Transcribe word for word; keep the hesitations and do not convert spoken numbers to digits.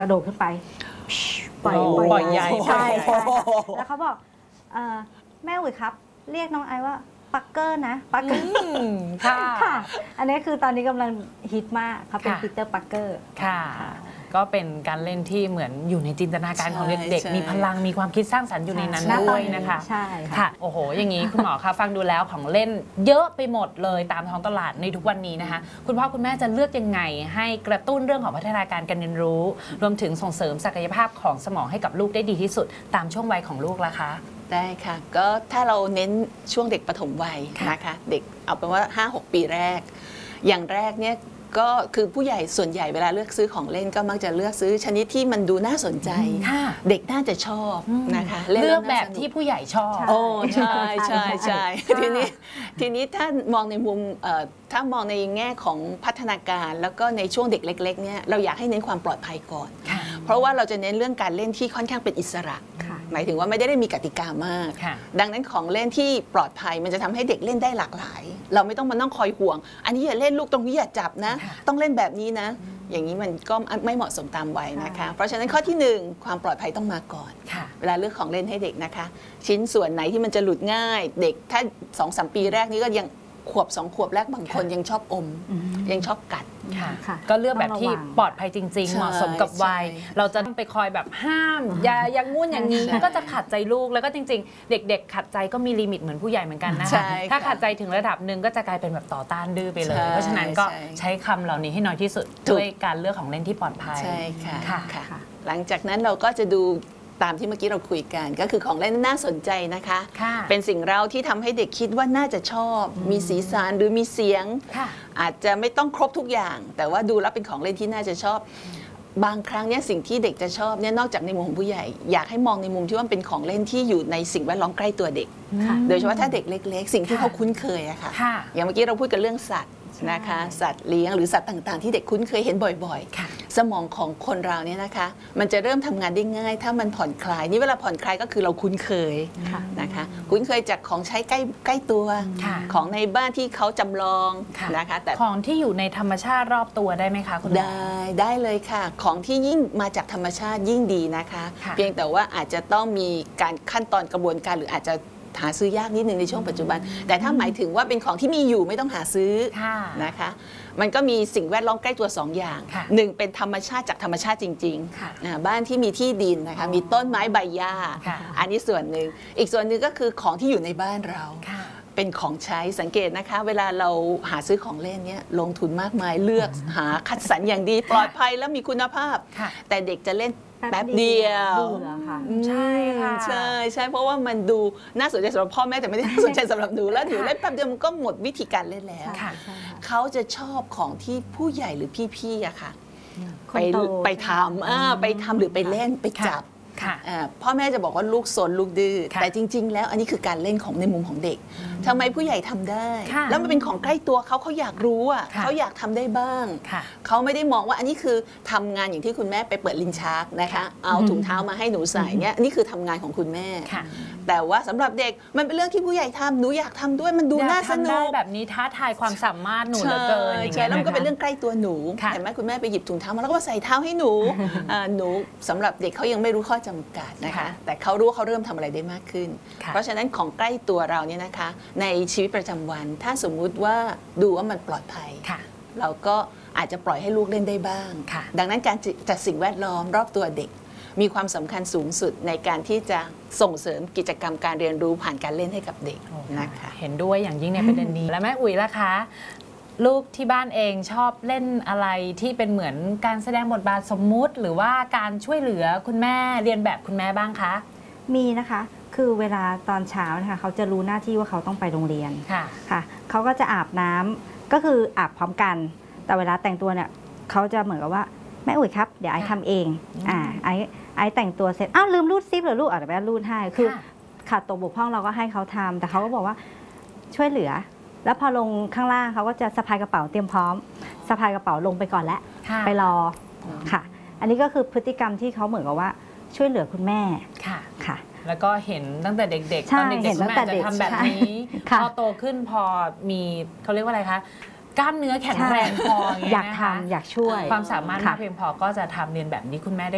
กระโดดขึ้นไปปล่อยปล่อยใหญ่ใช่ใช่แล้วเขาบอกแม่อุ๋ยครับเรียกน้องไอว่าปักเกอร์นะปักเกอร์ค่ะอันนี้คือตอนนี้กำลังฮิตมากเขาเป็นปีเตอร์ปักเกอร์ค่ะก็เป็นการเล่นที่เหมือนอยู่ในจินตนาการของเด็กๆมีพลังมีความคิดสร้างสรรค์อยู่ในนั้นด้วยนะคะใช่ค่ะโอ้โหอย่างนี้คุณหมอคะฟังดูแล้วของเล่นเยอะไปหมดเลยตามท้องตลาดในทุกวันนี้นะคะคุณพ่อคุณแม่จะเลือกยังไงให้กระตุ้นเรื่องของพัฒนาการการเรียนรู้รวมถึงส่งเสริมศักยภาพของสมองให้กับลูกได้ดีที่สุดตามช่วงวัยของลูกล่ะคะได้ค่ะก็ถ้าเราเน้นช่วงเด็กปฐมวัยนะคะเด็กเอาเป็นว่า ห้าหก ปีแรกอย่างแรกเนี่ยก็คือผู้ใหญ่ส่วนใหญ่เวลาเลือกซื้อของเล่นก็มักจะเลือกซื้อชนิดที่มันดูน่าสนใจเด็กน่าจะชอบนะคะเลือกแบบที่ผู้ใหญ่ชอบโอ้ใช่ใช่ใช่ทีนี้ทีนี้ถ้ามองในมุมถ้ามองในแง่ของพัฒนาการแล้วก็ในช่วงเด็กเล็กๆเนี่ยเราอยากให้เน้นความปลอดภัยก่อนเพราะว่าเราจะเน้นเรื่องการเล่นที่ค่อนข้างเป็นอิสระหมายถึงว่าไม่ได้มีกติกามากดังนั้นของเล่นที่ปลอดภัยมันจะทำให้เด็กเล่นได้หลากหลายเราไม่ต้องมานั่งคอยห่วงอันนี้อย่าเล่นลูกตรงนี้อย่าจับนะต้องเล่นแบบนี้นะอย่างนี้มันก็ไม่เหมาะสมตามวัยนะคะเพราะฉะนั้นข้อที่หนึ่งความปลอดภัยต้องมาก่อนเวลาเลือกของเล่นให้เด็กนะคะชิ้นส่วนไหนที่มันจะหลุดง่ายเด็กถ้า สองสาม ปีแรกนี้ก็ยังขวบสองขวบแรกบางคนยังชอบอมยังชอบกัดก็เลือกแบบที่ปลอดภัยจริงๆเหมาะสมกับวัยเราจะไปคอยแบบห้ามอย่าอย่างงู้นอย่างนี้ก็จะขัดใจลูกแล้วก็จริงๆเด็กๆขัดใจก็มีลิมิตเหมือนผู้ใหญ่เหมือนกันนะคะถ้าขัดใจถึงระดับหนึ่งก็จะกลายเป็นแบบต่อต้านดื้อไปเลยเพราะฉะนั้นก็ใช้คำเหล่านี้ให้น้อยที่สุดด้วยการเลือกของเล่นที่ปลอดภัยใช่ค่ะหลังจากนั้นเราก็จะดูตามที่เมื่อกี้เราคุยกันก็คือของเล่นน่าสนใจนะคะเป็นสิ่งเราที่ทำให้เด็กคิดว่าน่าจะชอบมีสีสันหรือมีเสียงอาจจะไม่ต้องครบทุกอย่างแต่ว่าดูแล้วเป็นของเล่นที่น่าจะชอบบางครั้งเนี่ยสิ่งที่เด็กจะชอบเนี่ยนอกจากในมุมของผู้ใหญ่อยากให้มองในมุมที่ว่าเป็นของเล่นที่อยู่ในสิ่งแวดล้อมใกล้ตัวเด็กโดยเฉพาะถ้าเด็กเล็กๆสิ่งที่เขาคุ้นเคยอะค่ะอย่างเมื่อกี้เราพูดกันเรื่องสัตว์นะคะสัตว์เลี้ยงหรือสัตว์ต่างๆที่เด็กคุ้นเคยเห็นบ่อยๆสมองของคนเราเนี่ยนะคะมันจะเริ่มทำงานได้ง่ายถ้ามันผ่อนคลายนี่เวลาผ่อนคลายก็คือเราคุ้นเคยนะคะคุ้นเคยจากของใช้ใกล้ใกล้ตัวของในบ้านที่เขาจำลองนะคะแต่ของที่อยู่ในธรรมชาติรอบตัวได้ไหมคะคุณได้ได้เลยค่ะของที่ยิ่งมาจากธรรมชาติยิ่งดีนะคะเพียงแต่ว่าอาจจะต้องมีการขั้นตอนกระบวนการหรืออาจจะหาซื้อยากนิดนึงในช่วงปัจจุบันแต่ถ้าหมายถึงว่าเป็นของที่มีอยู่ไม่ต้องหาซื้อนะคะมันก็มีสิ่งแวดล้อมใกล้ตัวสองอย่างหนึ่งเป็นธรรมชาติจากธรรมชาติจริงๆบ้านที่มีที่ดินนะคะมีต้นไม้ใบหญ้าอันนี้ส่วนหนึ่งอีกส่วนหนึ่งก็คือของที่อยู่ในบ้านเราเป็นของใช้สังเกตนะคะเวลาเราหาซื้อของเล่นเนี้ยลงทุนมากมายเลือกหาคัดสรรอย่างดีปลอดภัยและมีคุณภาพแต่เด็กจะเล่นแป๊บเดียวใช่ค่ะใช่ใช่เพราะว่ามันดูน่าสนใจสำหรับพ่อแม่แต่ไม่ได้น่าสนใจสำหรับหนูแล้วหนูเล่นแป๊บเดียวมันก็หมดวิธีการเล่นแล้วเขาจะชอบของที่ผู้ใหญ่หรือพี่ๆอะค่ะไปไปทำไปทำหรือไปเล่นไปจับพ่อแม่จะบอกว่าลูกซนลูกดื้อแต่จริงๆแล้วอันนี้คือการเล่นของในมุมของเด็กทำไมผู้ใหญ่ทำได้แล้วมันเป็นของใกล้ตัวเขาเขาอยากรู้อ่ะเขาอยากทำได้บ้างเขาไม่ได้มองว่าอันนี้คือทำงานอย่างที่คุณแม่ไปเปิดลิ้นชักนะคะเอาถุงเท้ามาให้หนูใส่เนี่ยนี่คือทำงานของคุณแม่แต่ว่าสำหรับเด็กมันเป็นเรื่องที่ผู้ใหญ่ทำหนูอยากทำด้วยมันดูน่าสนุกแบบนี้ท้าทายความสามารถหนูเหลือเกินใช่แล้วมันก็เป็นเรื่องใกล้ตัวหนูเห็นไหมคุณแม่ไปหยิบถุงเท้ามาแล้วก็มาใส่เท้าให้หนูหนูสำหรับเด็กเขายังไม่รู้ข้อจำกัดนะคะแต่เขารู้ว่าเขาเริ่มทำอะไรได้มากขึ้นเพราะฉะนั้นของใกล้ตัวเราเนี่ยนะคะในชีวิตประจำวันถ้าสมมุติว่าดูว่ามันปลอดภัยเราก็อาจจะปล่อยให้ลูกเล่นได้บ้างดังนั้นการจัดสิ่งแวดล้อมรอบตัวเด็กมีความสำคัญสูงสุดในการที่จะส่งเสริมกิจกรรมการเรียนรู้ผ่านการเล่นให้กับเด็กนะคะเห็นด้วยอย่างยิ่งในประเด็นนี้และแม่อุ๋ยล่ะคะลูกที่บ้านเองชอบเล่นอะไรที่เป็นเหมือนการแสดงบทบาทสมมุติหรือว่าการช่วยเหลือคุณแม่เรียนแบบคุณแม่บ้างคะมีนะคะคือเวลาตอนเช้านะคะเขาจะรู้หน้าที่ว่าเขาต้องไปโรงเรียนค่ะค่ะเขาก็จะอาบน้ำก็คืออาบพร้อมกันแต่เวลาแต่งตัวเนี่ยเขาจะเหมือนกับว่าแม่อุ๋ยครับเดี๋ยวไอ้ทำเองอ่าไอ้ไอ้แต่งตัวเสร็จอ้าวลืมรูดซิปเหรอลูกอ่ะเดี๋ยวแม่รูดให้คือขาดตกบกพร่องเราก็ให้เขาทำแต่เขาก็บอกว่าช่วยเหลือแล้วพอลงข้างล่างเขาก็จะสะพายกระเป๋าเตรียมพร้อมสะพายกระเป๋าลงไปก่อนแล้วไปรอค่ะอันนี้ก็คือพฤติกรรมที่เขาเหมือนกับว่าช่วยเหลือคุณแม่ค่ะค่ะแล้วก็เห็นตั้งแต่เด็กๆตอนเด็กๆคุณแม่จะทำแบบนี้พอโตขึ้นพอมีเขาเรียกว่าอะไรคะกล้ามเนื้อแข็งแรงพออยากทำอยากช่วยความสามารถมากเพียงพอก็จะทำเรียนแบบนี้คุณแม่ได้